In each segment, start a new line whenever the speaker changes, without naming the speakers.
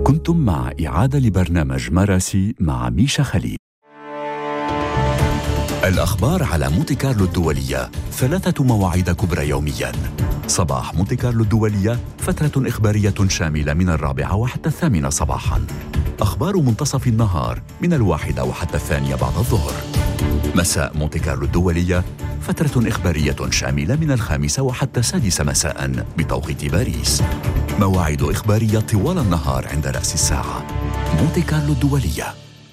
كنتم مع إعادة لبرنامج مراسي مع ميشا خليل. الأخبار على مونتي كارلو الدولية، 3 مواعيد كبرى يومياً. صباح مونتي كارلو الدولية فترة إخبارية شاملة من 4 وحتى 8 صباحاً. أخبار منتصف النهار من 1 وحتى 2 بعد الظهر. مساء مونتي كارلو الدولية فترة إخبارية شاملة من 5 وحتى 6 مساء بتوقيت باريس. مواعيد إخبارية طوال النهار عند رأس الساعة. مونتي كارلو الدولية.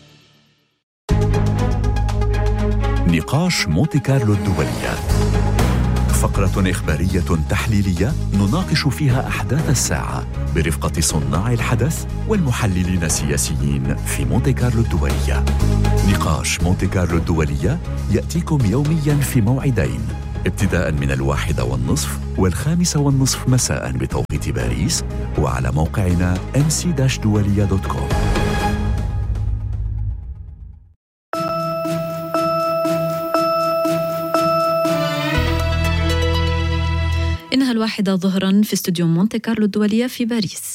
نقاش مونتي كارلو الدولية، فقرة إخبارية تحليلية نناقش فيها أحداث الساعة برفقة صناع الحدث والمحللين السياسيين في مونتي كارلو الدولية. نقاش مونتي كارلو الدولية يأتيكم يومياً في موعدين، ابتداء من 1:30 و5:30 مساء بتوقيت باريس، وعلى موقعنا mc-dualia.com.
إنها 1 ظهراً في استوديو مونتي كارلو الدولية في باريس.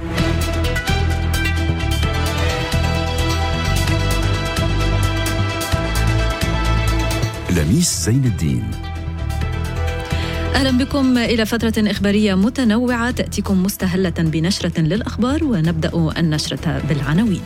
لميس زين الدين.
أهلا بكم إلى فترة إخبارية متنوعة تأتيكم مستهلة بنشرة للأخبار، ونبدأ النشرة بالعناوين.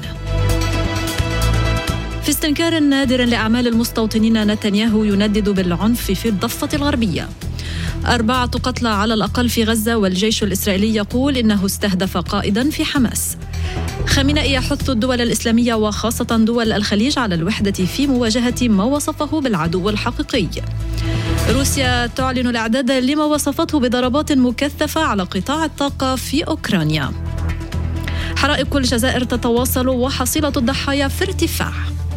في استنكار نادر لأعمال المستوطنين، نتنياهو يندد بالعنف في الضفة الغربية. 4 قتلى على الأقل في غزة، والجيش الإسرائيلي يقول إنه استهدف قائدا في حماس. خامنئي يحث الدول الإسلامية وخاصة دول الخليج على الوحدة في مواجهة ما وصفه بالعدو الحقيقي. روسيا تعلن الإعداد لما وصفته بضربات مكثفة على قطاع الطاقة في أوكرانيا. حرائق الجزائر تتواصل وحصيلة الضحايا في ارتفاع.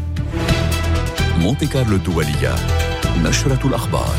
مونتي كارلو الدولية، نشرة الأخبار.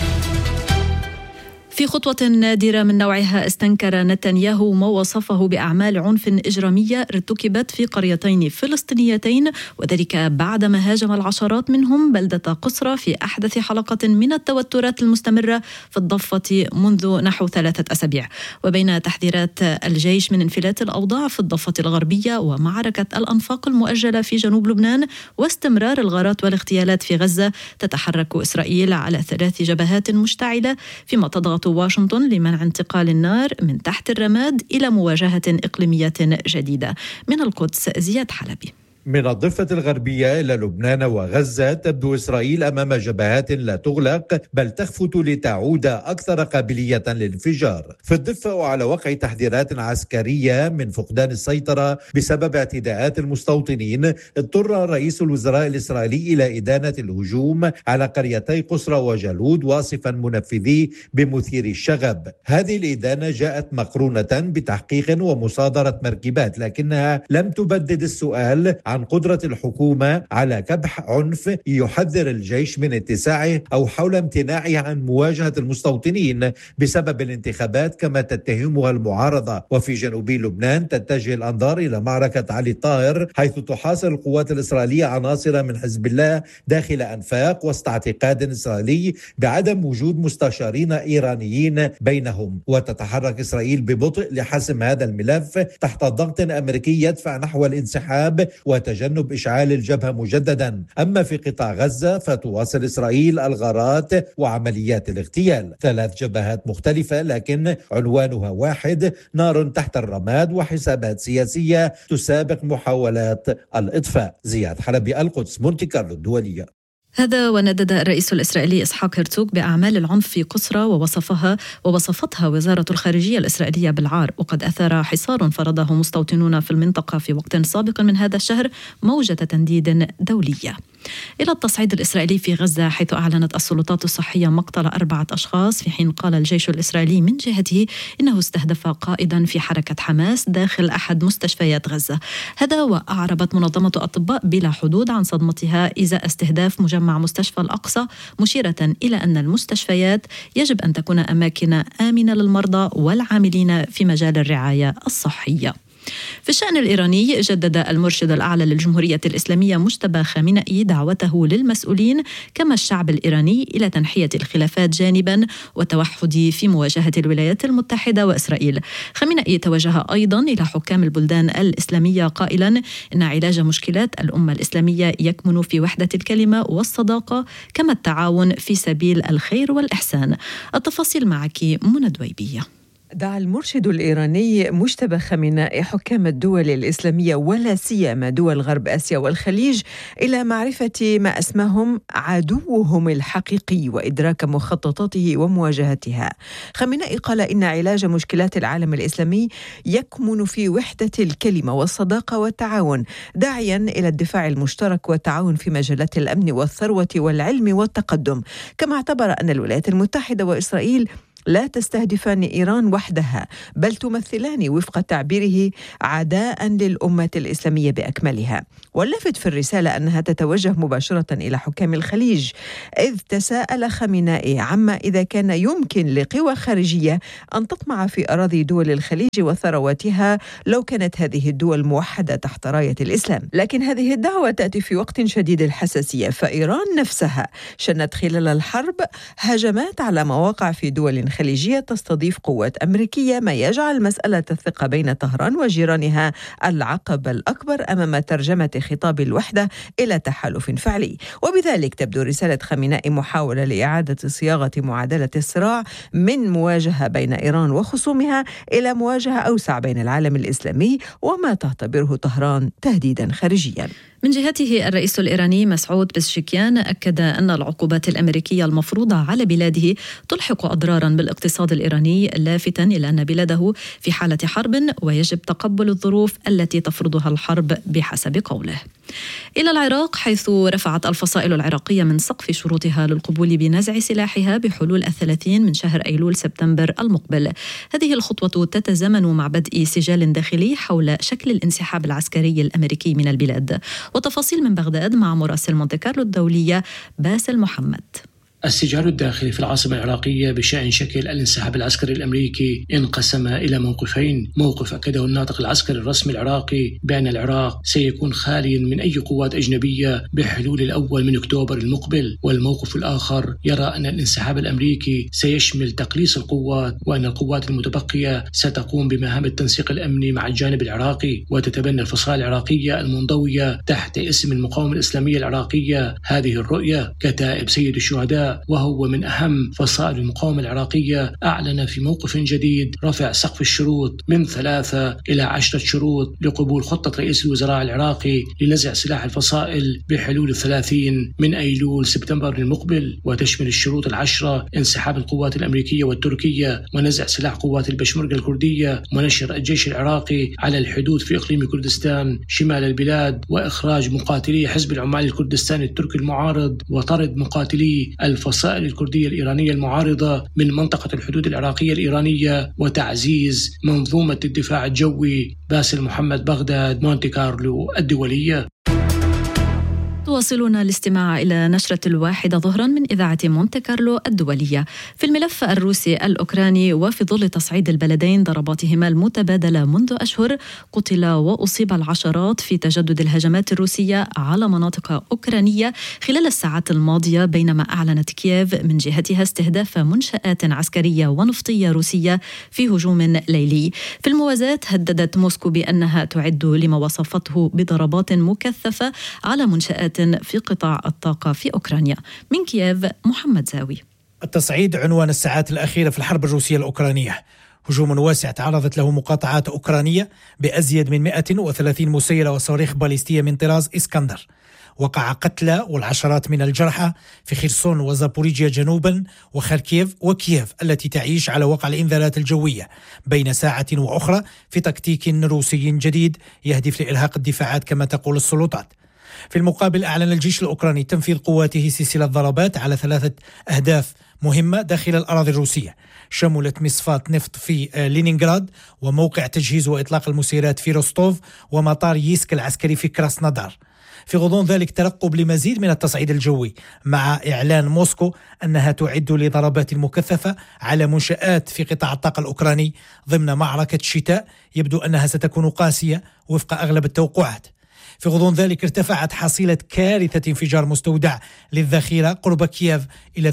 في خطوة نادرة من نوعها، استنكر نتنياهو ما وصفه بأعمال عنف إجرامية ارتكبت في قريتين فلسطينيتين، وذلك بعدما هاجم العشرات منهم بلدة قصرى في أحدث حلقة من التوترات المستمرة في الضفة منذ نحو 3 أسابيع. وبين تحذيرات الجيش من انفلات الأوضاع في الضفة الغربية ومعركة الأنفاق المؤجلة في جنوب لبنان واستمرار الغارات والاغتيالات في غزة، تتحرك إسرائيل على 3 جبهات مشتعلة، فيما تضغط واشنطن لمنع انتقال النار من تحت الرماد إلى مواجهة إقليمية جديدة. من القدس زياد حلبي.
من الضفة الغربية إلى لبنان وغزة، تبدو إسرائيل أمام جبهات لا تغلق بل تخفت لتعود أكثر قابلية للانفجار. في الضفة وعلى وقع تحذيرات عسكرية من فقدان السيطرة بسبب اعتداءات المستوطنين، اضطر رئيس الوزراء الإسرائيلي إلى إدانة الهجوم على قريتي قصرى وجالود، واصفا منفذيه بمثير الشغب. هذه الإدانة جاءت مقرونة بتحقيق ومصادرة مركبات، لكنها لم تبدد السؤال عن قدرة الحكومة على كبح عنف يحذر الجيش من اتساعه أو حول امتناعه عن مواجهة المستوطنين بسبب الانتخابات كما تتهمها المعارضة. وفي جنوب لبنان تتجه الأنظار إلى معركة علي الطاهر، حيث تحاصر القوات الإسرائيلية عناصر من حزب الله داخل أنفاق، وسط اعتقاد إسرائيلي بعدم وجود مستشارين إيرانيين بينهم. وتتحرك إسرائيل ببطء لحسم هذا الملف تحت ضغط أمريكي يدفع نحو الانسحاب وتجنب إشعال الجبهة مجددا. أما في قطاع غزة فتواصل إسرائيل الغارات وعمليات الاغتيال، 3 جبهات مختلفة لكن عنوانها واحد: نار تحت الرماد وحسابات سياسية تسابق محاولات الإطفاء. زياد حلبي، القدس، مونتي كارلو الدولية.
هذا وندد الرئيس الإسرائيلي إسحاق هرتوغ بأعمال العنف في قصرى ووصفتها وزارة الخارجية الإسرائيلية بالعار. وقد أثار حصار فرضه مستوطنون في المنطقة في وقت سابق من هذا الشهر موجة تنديد دولية. إلى التصعيد الإسرائيلي في غزة، حيث أعلنت السلطات الصحية مقتل 4 أشخاص، في حين قال الجيش الإسرائيلي من جهته إنه استهدف قائدا في حركة حماس داخل أحد مستشفيات غزة. هذا وأعربت منظمة أطباء بلا حدود عن صدمتها إزاء استهداف مجمع مستشفى الأقصى، مشيرة إلى أن المستشفيات يجب أن تكون أماكن آمنة للمرضى والعاملين في مجال الرعاية الصحية. في الشأن الإيراني جدد المرشد الأعلى للجمهورية الإسلامية مجتبى خامنئي دعوته للمسؤولين كما الشعب الإيراني إلى تنحية الخلافات جانبا والتوحد في مواجهة الولايات المتحدة وإسرائيل. خامنئي توجه أيضا إلى حكام البلدان الإسلامية قائلا إن علاج مشكلات الأمة الإسلامية يكمن في وحدة الكلمة والصداقة كما التعاون في سبيل الخير والإحسان. التفاصيل معك منى دويبية.
دعا المرشد الإيراني مجتبى خامنئي حكام الدول الإسلامية ولا سيما دول غرب آسيا والخليج إلى معرفة ما أسماهم عدوهم الحقيقي وإدراك مخططاته ومواجهتها. خامنئي قال إن علاج مشكلات العالم الإسلامي يكمن في وحدة الكلمة والصداقة والتعاون، داعيا إلى الدفاع المشترك والتعاون في مجالات الأمن والثروة والعلم والتقدم. كما اعتبر أن الولايات المتحدة وإسرائيل لا تستهدفان إيران وحدها بل تمثلان وفق تعبيره عداء للأمة الإسلامية بأكملها. واللافت في الرسالة أنها تتوجه مباشرة إلى حكام الخليج، إذ تساءل خامنئي عما إذا كان يمكن لقوى خارجية أن تطمع في أراضي دول الخليج وثرواتها لو كانت هذه الدول موحدة تحت راية الإسلام. لكن هذه الدعوة تأتي في وقت شديد الحساسية، فإيران نفسها شنت خلال الحرب هجمات على مواقع في دول خليجية تستضيف قوات أمريكية، ما يجعل مسألة الثقة بين طهران وجيرانها العقبة الأكبر أمام ترجمة خطاب الوحدة إلى تحالف فعلي. وبذلك تبدو رسالة خامنئي محاولة لإعادة صياغة معادلة الصراع من مواجهة بين إيران وخصومها إلى مواجهة أوسع بين العالم الإسلامي وما تعتبره طهران تهديدا خارجيا.
من جهته الرئيس الإيراني مسعود بزشكيان أكد أن العقوبات الأمريكية المفروضة على بلاده تلحق أضرارا بالاقتصاد الإيراني، لافتا إلى أن بلاده في حالة حرب ويجب تقبل الظروف التي تفرضها الحرب بحسب قوله. إلى العراق، حيث رفعت الفصائل العراقية من سقف شروطها للقبول بنزع سلاحها بحلول 30 من شهر أيلول سبتمبر المقبل. هذه الخطوة تتزامن مع بدء سجال داخلي حول شكل الانسحاب العسكري الأمريكي من البلاد. وتفاصيل من بغداد مع مراسل مونتي كارلو الدولية باسل محمد.
السجال الداخلي في العاصمة العراقية بشأن شكل الانسحاب العسكري الأمريكي انقسم إلى موقفين. موقف أكده الناطق العسكري الرسمي العراقي بأن العراق سيكون خاليا من أي قوات أجنبية بحلول الأول من أكتوبر المقبل، والموقف الآخر يرى أن الانسحاب الأمريكي سيشمل تقليص القوات، وأن القوات المتبقية ستقوم بمهام التنسيق الأمني مع الجانب العراقي، وتتبنى الفصائل العراقية المنضوية تحت اسم المقاومة الإسلامية العراقية هذه الرؤية. كتائب سيد الشهداء وهو من أهم فصائل المقاومة العراقية أعلن في موقف جديد رفع سقف الشروط من 3 إلى 10 شروط لقبول خطة رئيس الوزراء العراقي لنزع سلاح الفصائل بحلول 30 من أيلول سبتمبر المقبل، وتشمل الشروط 10 انسحاب القوات الأمريكية والتركية ونزع سلاح قوات البشمركة الكردية ونشر الجيش العراقي على الحدود في إقليم كردستان شمال البلاد، وإخراج مقاتلي حزب العمال الكردستاني التركي المعارض، وطرد مقاتلي الفصائل الكردية الإيرانية المعارضة من منطقة الحدود العراقية الإيرانية، وتعزيز منظومة الدفاع الجوي. باسل محمد، بغداد، مونتي كارلو الدولية.
تواصلون الاستماع إلى نشرة 1 ظهرا من إذاعة مونتي كارلو الدولية. في الملف الروسي الأوكراني، وفي ظل تصعيد البلدين ضرباتهما المتبادلة منذ أشهر، قتل وأصيب العشرات في تجدد الهجمات الروسية على مناطق أوكرانية خلال الساعات الماضية، بينما أعلنت كييف من جهتها استهداف منشآت عسكرية ونفطية روسية في هجوم ليلي. في الموازاة، هددت موسكو بأنها تعد لما وصفته بضربات مكثفة على منشآت في قطاع الطاقة في أوكرانيا. من كييف محمد زاوي.
التصعيد عنوان الساعات الأخيرة في الحرب الروسية الأوكرانية. هجوم واسع تعرضت له مقاطعات أوكرانية بأزيد من 130 مسيرة وصواريخ باليستية من طراز إسكندر. وقع قتلى والعشرات من الجرحى في خيرسون وزابوريجيا جنوبا وخاركيف وكييف التي تعيش على وقع الإنذارات الجوية بين ساعة وأخرى في تكتيك روسي جديد يهدف لإرهاق الدفاعات كما تقول السلطات. في المقابل، أعلن الجيش الأوكراني تنفيذ قواته سلسلة ضربات على 3 أهداف مهمة داخل الأراضي الروسية، شملت مصفاة نفط في لينينغراد وموقع تجهيز وإطلاق المسيرات في روستوف ومطار ييسك العسكري في كراسنودار. في غضون ذلك ترقب لمزيد من التصعيد الجوي، مع إعلان موسكو أنها تعد لضربات مكثفة على منشآت في قطاع الطاقة الأوكراني ضمن معركة الشتاء يبدو أنها ستكون قاسية وفق أغلب التوقعات. في غضون ذلك ارتفعت حصيلة كارثة انفجار مستودع للذخيرة قرب كييف إلى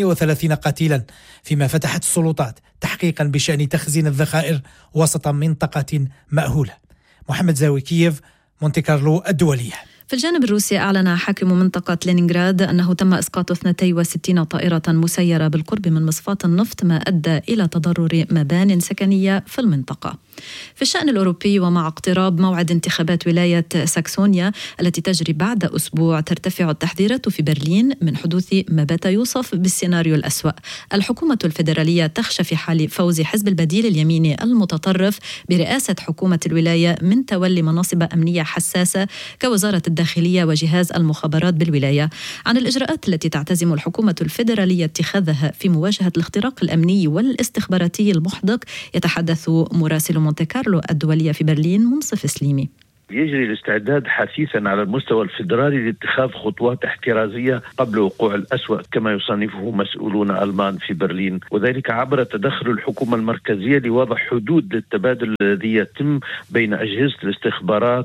38 قتيلا، فيما فتحت السلطات تحقيقا بشأن تخزين الذخائر وسط منطقة مأهولة. محمد زاوي، كييف، مونتي كارلو الدولية.
في الجانب الروسي أعلن حاكم منطقة لينينغراد أنه تم إسقاط 62 طائرة مسيرة بالقرب من مصفاة النفط، ما أدى إلى تضرر مبان سكنية في المنطقة. في الشأن الأوروبي، ومع اقتراب موعد انتخابات ولاية ساكسونيا التي تجري بعد أسبوع، ترتفع التحذيرات في برلين من حدوث ما بات يوصف بالسيناريو الأسوأ. الحكومة الفيدرالية تخشى في حال فوز حزب البديل اليميني المتطرف برئاسة حكومة الولاية من تولي مناصب أمنية حساسة كوزارة الداخلية وجهاز المخابرات بالولاية. عن الإجراءات التي تعتزم الحكومة الفيدرالية اتخاذها في مواجهة الاختراق الأمني والاستخباراتي المحدق، يتحدث مراسل مونتي كارلو الدولية في برلين منصف سليمي.
يجري الاستعداد حثيثا على المستوى الفيدرالي لاتخاذ خطوات احترازية قبل وقوع الأسوأ كما يصنفه مسؤولون ألمان في برلين، وذلك عبر تدخل الحكومة المركزية لوضع حدود للتبادل الذي يتم بين أجهزة الاستخبارات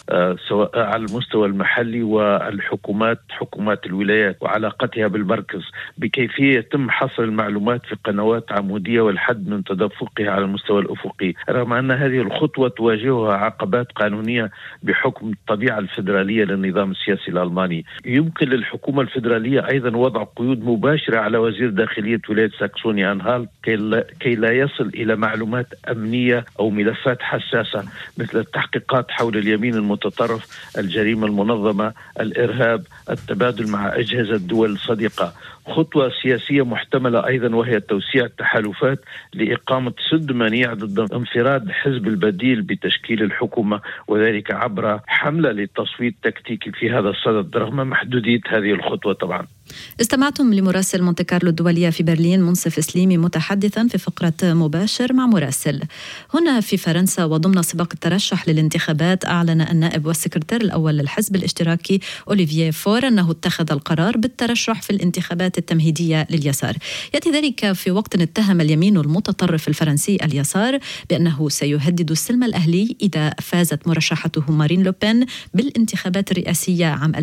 وسواء على المستوى المحلي والحكومات حكومات الولايات وعلاقتها بالمركز، بكيفية يتم حصر المعلومات في قنوات عمودية والحد من تدفقها على المستوى الأفقي، رغم أن هذه الخطوة تواجهها عقبات قانونية بحكم الطبيعة الفيدرالية للنظام السياسي الألماني. يمكن للحكومة الفيدرالية أيضا وضع قيود مباشرة على وزير داخلية ولاية ساكسونيا أنهالت كي لا يصل إلى معلومات أمنية أو ملفات حساسة مثل التحقيقات حول اليمين المتطرف، الجريمة المنظمة، الإرهاب، التبادل مع أجهزة الدول الصديقة. خطوة سياسية محتملة أيضا وهي توسيع التحالفات لإقامة سد منيع ضد انفراد حزب البديل بتشكيل الحكومة، وذلك عبر حملة للتصويت تكتيكي في هذا الصدد رغم محدودية هذه الخطوة. طبعا
استمعتم لمراسل مونتي كارلو الدولية في برلين منصف سليمي متحدثا في فقرة مباشر مع مراسل. هنا في فرنسا، وضمن سباق الترشح للانتخابات، أعلن النائب والسكرتير الأول للحزب الاشتراكي أوليفييه فور أنه اتخذ القرار بالترشح في الانتخابات التمهيدية لليسار. يأتي ذلك في وقت اتهم اليمين المتطرف الفرنسي اليسار بأنه سيهدد السلم الأهلي إذا فازت مرشحته مارين لوبين بالانتخابات الرئاسية عام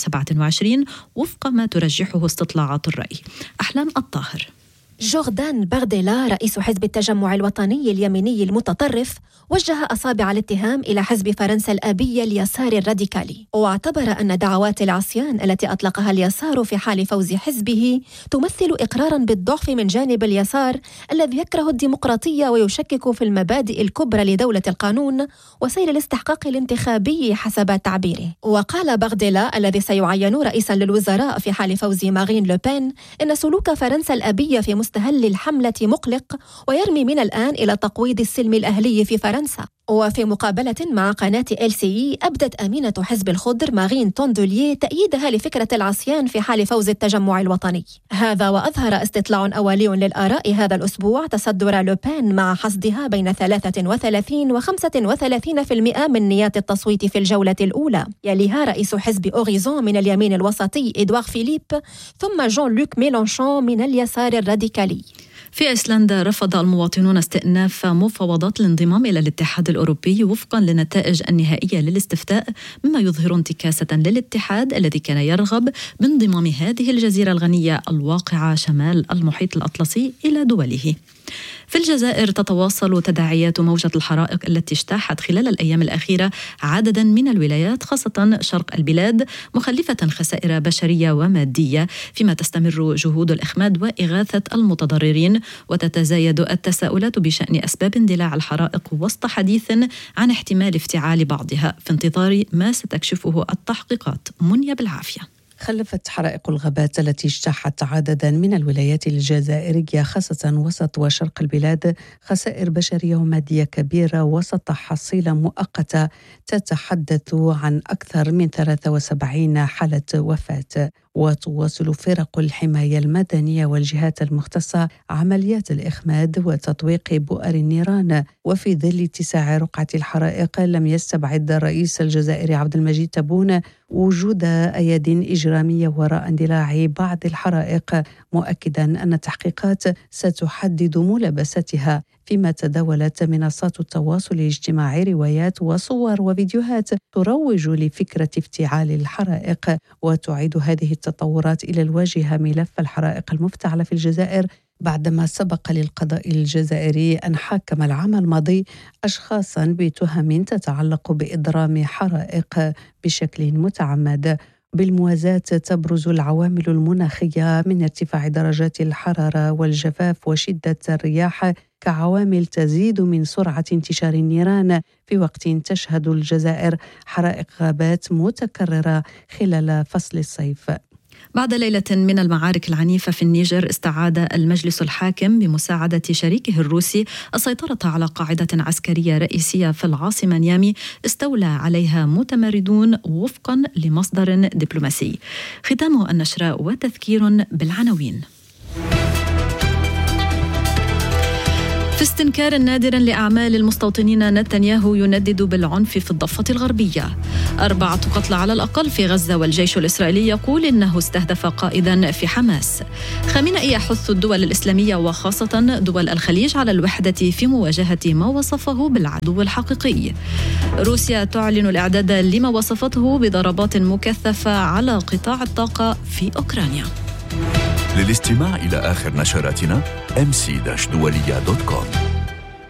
2027 وفق ما ترجحه استطلاعات الرأي. أحلام الطاهر.
جوردان بارديلا رئيس حزب التجمع الوطني اليميني المتطرف وجه أصابع الاتهام إلى حزب فرنسا الآبية اليسار الراديكالي، واعتبر أن دعوات العصيان التي أطلقها اليسار في حال فوز حزبه تمثل إقراراً بالضعف من جانب اليسار الذي يكره الديمقراطية ويشكك في المبادئ الكبرى لدولة القانون وسير الاستحقاق الانتخابي حسب تعبيره. وقال بارديلا الذي سيعين رئيساً للوزراء في حال فوز مارين لوبين إن سلوك فرنسا الآبية في مستهل الحملة مقلق ويرمي من الآن إلى تقويض السلم الأهلي في فرنسا. وفي مقابلة مع قناة LCI أبدت أمينة حزب الخضر مارين توندولييه تأييدها لفكرة العصيان في حال فوز التجمع الوطني. هذا وأظهر استطلاع أولي للآراء هذا الأسبوع تصدر لوبين مع حصدها بين 33 و 35% من نيات التصويت في الجولة الأولى. يليها رئيس حزب أوريزون من اليمين الوسطي إدوار فيليب، ثم جون لوك ميلانشون من اليسار الراديكالي.
في أيسلندا رفض المواطنون استئناف مفاوضات الانضمام إلى الاتحاد الأوروبي وفقا للنتائج النهائية للاستفتاء، مما يظهر انتكاسة للاتحاد الذي كان يرغب بانضمام هذه الجزيرة الغنية الواقعة شمال المحيط الأطلسي إلى دوله. في الجزائر تتواصل تداعيات موجة الحرائق التي اجتاحت خلال الأيام الأخيرة عددا من الولايات خاصة شرق البلاد، مخلفة خسائر بشرية ومادية، فيما تستمر جهود الإخماد وإغاثة المتضررين، وتتزايد التساؤلات بشأن أسباب اندلاع الحرائق وسط حديث عن احتمال افتعال بعضها في انتظار ما ستكشفه التحقيقات. منيا بالعافية.
خلفت حرائق الغابات التي اجتاحت عددا من الولايات الجزائرية خاصة وسط وشرق البلاد خسائر بشرية ومادية كبيرة وسط حصيلة مؤقتة تتحدث عن أكثر من 73 حالة وفاة. وتواصل فرق الحماية المدنية والجهات المختصة عمليات الإخماد وتطويق بؤر النيران. وفي ظل اتساع رقعة الحرائق لم يستبعد الرئيس الجزائري عبد المجيد تبون وجود أيادي إجرامية وراء اندلاع بعض الحرائق، مؤكدا أن التحقيقات ستحدد ملابستها. فيما تداولت منصات التواصل الاجتماعي روايات وصور وفيديوهات تروج لفكرة افتعال الحرائق، وتعيد هذه التطورات إلى الواجهة ملف الحرائق المفتعلة في الجزائر بعدما سبق للقضاء الجزائري أن حاكم العام الماضي أشخاصا بتهم تتعلق بإضرام حرائق بشكل متعمد. بالموازاة تبرز العوامل المناخية من ارتفاع درجات الحرارة والجفاف وشدة الرياح كعوامل تزيد من سرعة انتشار النيران، في وقت تشهد الجزائر حرائق غابات متكررة خلال فصل الصيف.
بعد ليلة من المعارك العنيفة في النيجر، استعاد المجلس الحاكم بمساعدة شريكه الروسي السيطرة على قاعدة عسكرية رئيسية في العاصمة نيامي استولى عليها متمردون وفقا لمصدر دبلوماسي. ختام النشرة وتذكير بالعناوين. في استنكار نادر لأعمال المستوطنين، نتنياهو يندد بالعنف في الضفة الغربية. 4 قتلى على الأقل في غزة، والجيش الإسرائيلي يقول إنه استهدف قائدا في حماس. خامنئي يحث الدول الإسلامية وخاصة دول الخليج على الوحدة في مواجهة ما وصفه بالعدو الحقيقي. روسيا تعلن الإعداد لما وصفته بضربات مكثفة على قطاع الطاقة في أوكرانيا.
للاستماع إلى آخر نشراتنا mc-dualia.com.